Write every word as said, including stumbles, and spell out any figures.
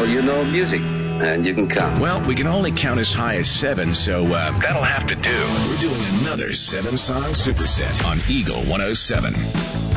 you know music, and you can come. Well, we can only count as high as seven, so uh, that'll have to do. We're doing another seven-song superset on Eagle one oh seven.